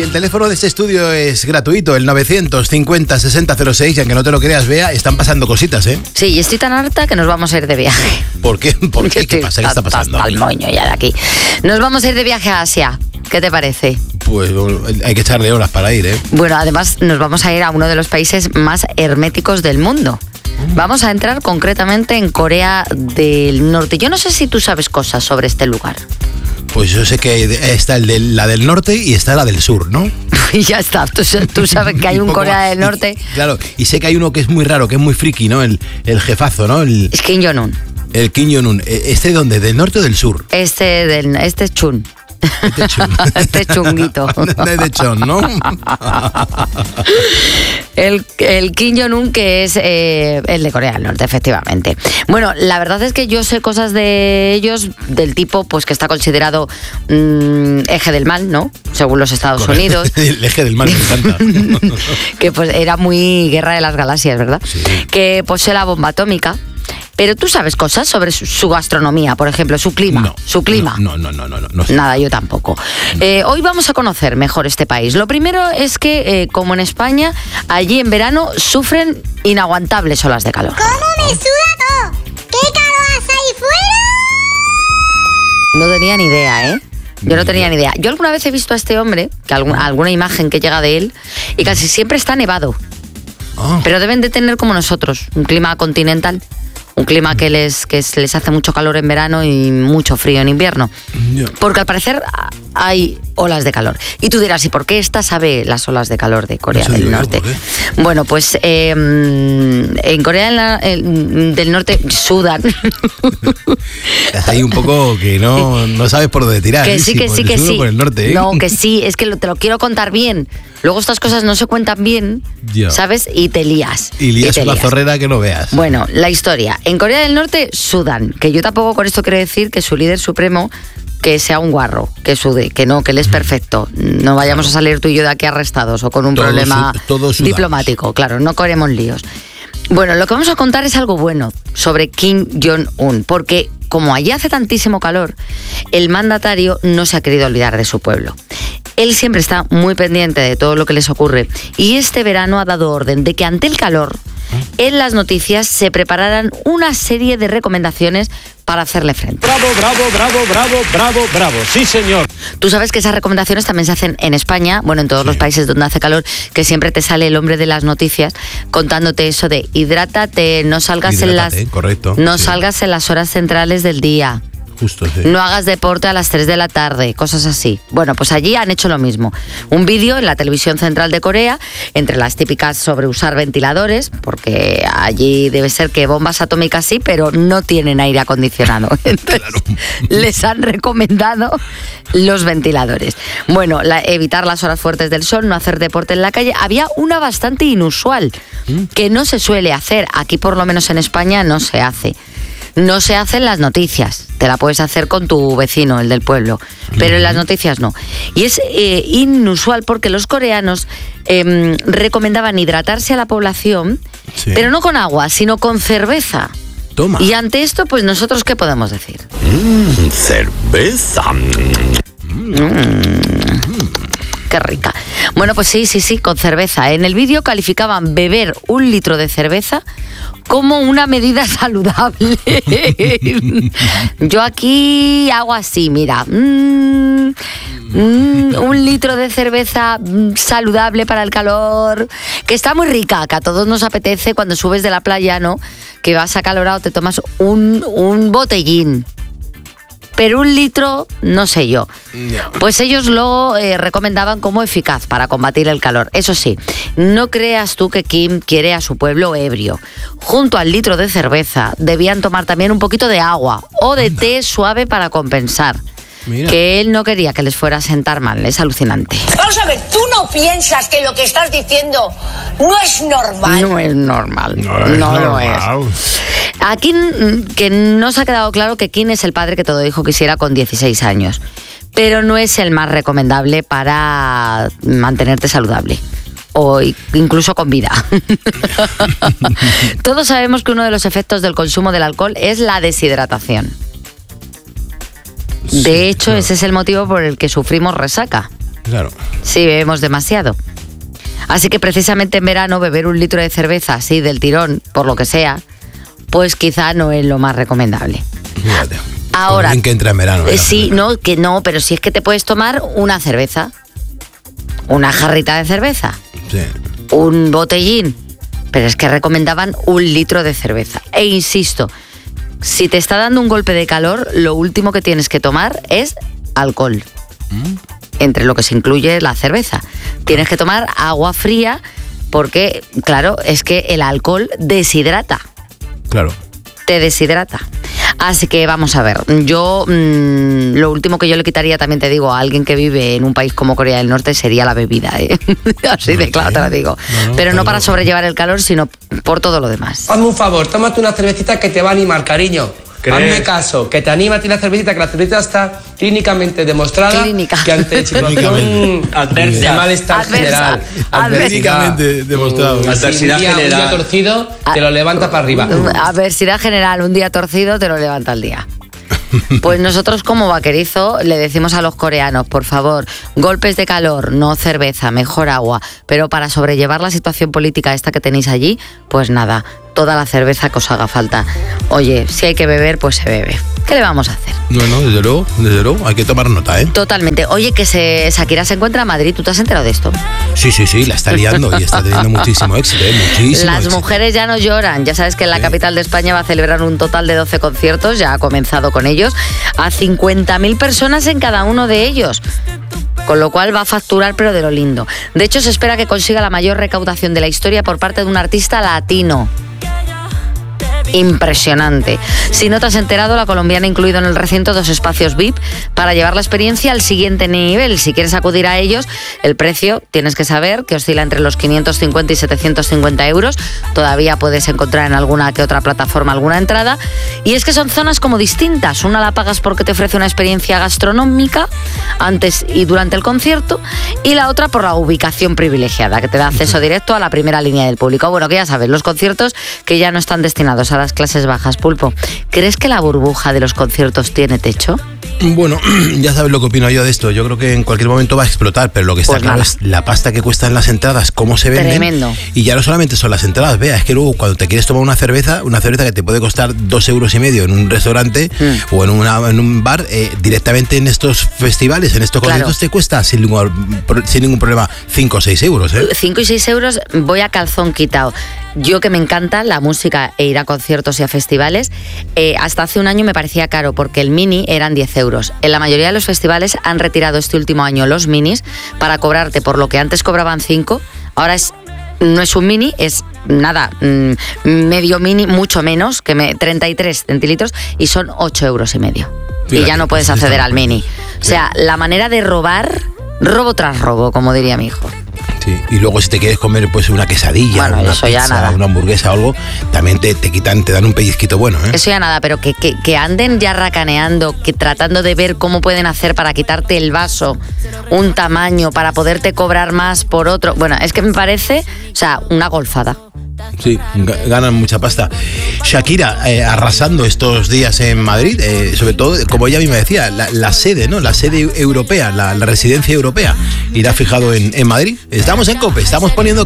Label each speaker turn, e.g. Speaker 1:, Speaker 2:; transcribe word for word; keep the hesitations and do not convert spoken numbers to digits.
Speaker 1: Y el teléfono de este estudio es gratuito, el novecientos cincuenta sesenta cero seis, y aunque no te lo creas, Bea, están pasando cositas, ¿eh?
Speaker 2: Sí, y estoy tan harta que nos vamos a ir de viaje.
Speaker 1: ¿Por qué? ¿Por qué? ¿Qué pasa? ¿Qué está pasando?
Speaker 2: Al moño ya de aquí. Nos vamos a ir de viaje a Asia. ¿Qué te parece?
Speaker 1: Pues hay que echarle horas para ir, ¿eh?
Speaker 2: Bueno, además nos vamos a ir a uno de los países más herméticos del mundo. Vamos a entrar concretamente en Corea del Norte. Yo no sé si tú sabes cosas sobre este lugar.
Speaker 1: Pues yo sé que está el de, la del norte y está la del sur, ¿no?
Speaker 2: Y ya está, tú, tú sabes que hay un Corea del Norte.
Speaker 1: Y, claro, y sé que hay uno que es muy raro, que es muy friki, ¿no? El, el jefazo, ¿no? El,
Speaker 2: es Kim Jong-un.
Speaker 1: El Kim Jong-un. ¿Este de dónde? ¿Del norte o del sur?
Speaker 2: Este, del, este es Chun.
Speaker 1: Este, chun.
Speaker 2: este chunguito.
Speaker 1: De, de chon, ¿no?
Speaker 2: El, el Kim Jong-un, que es eh, el de Corea del Norte, efectivamente. Bueno, la verdad es que yo sé cosas de ellos del tipo, pues que está considerado mmm, eje del mal, ¿no? Según los Estados
Speaker 1: Correcto.
Speaker 2: Unidos.
Speaker 1: El eje del mal, me encanta.
Speaker 2: Que pues era muy guerra de las galaxias, ¿verdad?
Speaker 1: Sí.
Speaker 2: Que posee la bomba atómica. Pero tú sabes cosas sobre su, su gastronomía, por ejemplo, su clima.
Speaker 1: No,
Speaker 2: su clima.
Speaker 1: No, no, no, no, no, no sé.
Speaker 2: Nada, yo tampoco. No. Eh, hoy vamos a conocer mejor este país. Lo primero es que, eh, como en España, allí en verano sufren inaguantables olas de calor.
Speaker 3: ¿Cómo me suda todo? ¿Qué calor hace ahí fuera?
Speaker 2: No tenía ni idea, ¿eh? Yo no tenía ni idea. Yo alguna vez he visto a este hombre, que alguna, alguna imagen que llega de él, y casi siempre está nevado. Oh. Pero deben de tener como nosotros, un clima continental. Un clima que les, que les hace mucho calor en verano y mucho frío en invierno. Yeah. Porque al parecer hay olas de calor. Y tú dirás, ¿y por qué esta sabe las olas de calor de Corea del Norte? Bueno, pues eh, en Corea del Norte sudan.
Speaker 1: Estás ahí un poco que no, no sabes por dónde tirar.
Speaker 2: Que sí, que sí, que sí.
Speaker 1: Por el norte, ¿eh?
Speaker 2: No, que sí, es que te lo quiero contar bien. Luego estas cosas no se cuentan bien, yeah. ¿sabes? Y te lías.
Speaker 1: Y lías una zorrera que no veas.
Speaker 2: Bueno, la historia. En Corea del Norte sudan, que yo tampoco con esto quiero decir que su líder supremo que sea un guarro, que sude, que no, que él es perfecto. No vayamos a salir tú y yo de aquí arrestados o con un
Speaker 1: todo
Speaker 2: problema
Speaker 1: su,
Speaker 2: diplomático. Claro, no corremos líos. Bueno, lo que vamos a contar es algo bueno sobre Kim Jong-un, porque como allí hace tantísimo calor, el mandatario no se ha querido olvidar de su pueblo. Él siempre está muy pendiente de todo lo que les ocurre y este verano ha dado orden de que ante el calor, en las noticias se prepararan una serie de recomendaciones para hacerle frente.
Speaker 4: Bravo, bravo, bravo, bravo, bravo, bravo. Sí, señor.
Speaker 2: Tú sabes que esas recomendaciones también se hacen en España, bueno, en todos sí. los países donde hace calor, que siempre te sale el hombre de las noticias contándote eso de hidrátate, no salgas
Speaker 1: hidrátate,
Speaker 2: en las
Speaker 1: correcto,
Speaker 2: no
Speaker 1: sí.
Speaker 2: salgas en las horas centrales del día.
Speaker 1: Justo, sí.
Speaker 2: No hagas deporte a las tres de la tarde, cosas así. Bueno, pues allí han hecho lo mismo. Un vídeo en la televisión central de Corea, entre las típicas sobre usar ventiladores, porque allí debe ser que bombas atómicas sí, pero no tienen aire acondicionado. Entonces, claro. Les han recomendado los ventiladores. Bueno, la, evitar las horas fuertes del sol, no hacer deporte en la calle. Había una bastante inusual, ¿Mm? que no se suele hacer. Aquí, por lo menos en España, no se hace. No se hacen las noticias, te la puedes hacer con tu vecino, el del pueblo, pero en las noticias no. Y es eh, inusual porque los coreanos eh, recomendaban hidratarse a la población, sí. pero no con agua, sino con cerveza.
Speaker 1: Toma.
Speaker 2: Y ante esto, pues nosotros, ¿qué podemos decir?
Speaker 4: Mm, cerveza.
Speaker 2: Mm. Qué rica. Bueno, pues sí, sí, sí, con cerveza. En el vídeo calificaban beber un litro de cerveza como una medida saludable. Yo aquí hago así, mira. Mm, mm, un litro de cerveza saludable para el calor, que está muy rica, que a todos nos apetece cuando subes de la playa, ¿no? Que vas acalorado, te tomas un, un botellín. Pero un litro, no sé yo. No. Pues ellos lo eh, recomendaban como eficaz para combatir el calor. Eso sí, no creas tú que Kim quiere a su pueblo ebrio. Junto al litro de cerveza debían tomar también un poquito de agua o de Anda. té suave para compensar. Mira. Que él no quería que les fuera a sentar mal, es alucinante.
Speaker 5: Vamos a ver, ¿tú no piensas que lo que estás diciendo no es normal?
Speaker 2: No es normal,
Speaker 1: no,
Speaker 2: no,
Speaker 1: es
Speaker 2: no
Speaker 1: normal.
Speaker 2: lo es. Aquí que no se ha quedado claro que Kim es el padre que todo hijo quisiera con dieciséis años, pero no es el más recomendable para mantenerte saludable. O incluso con vida. Todos sabemos que uno de los efectos del consumo del alcohol es la deshidratación. De hecho, ese es el motivo por el que sufrimos resaca.
Speaker 1: Claro.
Speaker 2: Si bebemos demasiado. Así que precisamente en verano beber un litro de cerveza así del tirón, por lo que sea, pues quizá no es lo más recomendable.
Speaker 1: Fíjate.
Speaker 2: Ahora,
Speaker 1: bien que entra en verano.
Speaker 2: eh, sí, no, que no, pero si es que te puedes tomar una cerveza, una jarrita de cerveza,
Speaker 1: Sí.
Speaker 2: un botellín, pero es que recomendaban un litro de cerveza. E insisto, si te está dando un golpe de calor, lo último que tienes que tomar es alcohol,
Speaker 1: ¿Mm?
Speaker 2: entre lo que se incluye la cerveza. Tienes que tomar agua fría porque, claro, es que el alcohol deshidrata.
Speaker 1: Claro.
Speaker 2: Te deshidrata. Así que vamos a ver, yo mmm, lo último que yo le quitaría, también te digo, a alguien que vive en un país como Corea del Norte sería la bebida, ¿eh? Así de claro te lo digo.
Speaker 1: No, no,
Speaker 2: Pero no
Speaker 1: claro.
Speaker 2: para sobrellevar el calor, sino por todo lo demás.
Speaker 6: Hazme un favor, tómate una cervecita que te va a animar, cariño.
Speaker 4: ¿Crees?
Speaker 6: Hazme caso, que te anima a ti la cervecita, que la cervecita está clínicamente demostrada
Speaker 2: Clínica.
Speaker 6: que ante situación
Speaker 1: Clínicamente.
Speaker 6: de malestar
Speaker 2: Adversa.
Speaker 6: general,
Speaker 2: Adversa.
Speaker 6: adversidad,
Speaker 1: Clínicamente demostrado.
Speaker 6: mm, si
Speaker 4: Adversidad
Speaker 6: un día, un día
Speaker 4: general.
Speaker 6: torcido, te lo levanta para arriba.
Speaker 2: Adversidad general, un día torcido te lo levanta al día. Pues nosotros como vaquerizo le decimos a los coreanos, por favor, golpes de calor, no cerveza, mejor agua, pero para sobrellevar la situación política esta que tenéis allí, pues nada, toda la cerveza que os haga falta. Oye, si hay que beber, pues se bebe. ¿Qué le vamos a hacer?
Speaker 1: No, no, desde luego, desde luego, hay que tomar nota, ¿eh?
Speaker 2: Totalmente. Oye, que se, Shakira se encuentra en Madrid, ¿tú te has enterado de esto?
Speaker 1: Sí, sí, sí, la está liando y está teniendo muchísimo éxito, ¿eh? Muchísimo
Speaker 2: Las
Speaker 1: éxito.
Speaker 2: mujeres ya no lloran. Ya sabes que en la
Speaker 1: Sí.
Speaker 2: capital de España va a celebrar un total de doce conciertos, ya ha comenzado con ellos, a cincuenta mil personas en cada uno de ellos. Con lo cual va a facturar, pero de lo lindo. De hecho, se espera que consiga la mayor recaudación de la historia por parte de un artista latino. Impresionante. Si no te has enterado, la colombiana ha incluido en el recinto dos espacios V I P para llevar la experiencia al siguiente nivel. Si quieres acudir a ellos, el precio tienes que saber que oscila entre los quinientos cincuenta y setecientos cincuenta euros. Todavía puedes encontrar en alguna que otra plataforma alguna entrada. Y es que son zonas como distintas. Una la pagas porque te ofrece una experiencia gastronómica antes y durante el concierto, y la otra por la ubicación privilegiada, que te da acceso directo a la primera línea del público. Bueno, que ya sabes, los conciertos que ya no están destinados a las clases bajas. Pulpo, ¿crees que la burbuja de los conciertos tiene techo?
Speaker 1: Bueno, ya sabes lo que opino yo de esto. Yo creo que en cualquier momento va a explotar, pero lo que está
Speaker 2: Pues
Speaker 1: claro
Speaker 2: nada.
Speaker 1: es la pasta que cuestan las entradas, cómo se venden.
Speaker 2: Tremendo.
Speaker 1: Y ya no solamente son las entradas, vea, es que luego cuando te quieres tomar una cerveza, una cerveza que te puede costar dos euros y medio en un restaurante
Speaker 2: Mm.
Speaker 1: o en, una, en un bar, eh, directamente en estos festivales, en estos
Speaker 2: Claro.
Speaker 1: conciertos, te cuesta sin ningún, sin ningún problema cinco o seis euros, ¿eh?
Speaker 2: cinco y seis euros voy a calzón quitado. Yo, que me encanta la música e ir a conciertos y a festivales, eh, hasta hace un año me parecía caro porque el mini eran diez euros. En la mayoría de los festivales han retirado este último año los minis para cobrarte por lo que antes cobraban cinco. Ahora es no es un mini, es nada, mmm, medio mini, mucho menos, que me, treinta y tres centilitros, y son ocho euros y medio.
Speaker 1: Fíjate,
Speaker 2: y ya no puedes
Speaker 1: pues
Speaker 2: acceder
Speaker 1: está
Speaker 2: al
Speaker 1: muy bien.
Speaker 2: mini. O sea, la manera de robar, robo tras robo, como diría mi hijo.
Speaker 1: Sí, y luego si te quieres comer pues una quesadilla,
Speaker 2: Bueno,
Speaker 1: una
Speaker 2: eso ya
Speaker 1: pizza,
Speaker 2: nada.
Speaker 1: una hamburguesa o algo, también te, te quitan, te dan un pellizquito bueno, ¿eh?
Speaker 2: Eso ya nada, pero que, que, que anden ya racaneando, que tratando de ver cómo pueden hacer para quitarte el vaso, un tamaño, para poderte cobrar más por otro. Bueno, es que me parece, o sea, una golfada.
Speaker 1: Sí, ga- ganan mucha pasta. Shakira eh, arrasando estos días en Madrid, eh, sobre todo, como ella misma decía, la, la sede, ¿no? La sede europea, la, la residencia europea, irá fijado en, en Madrid. Estamos en COPE, estamos poniendo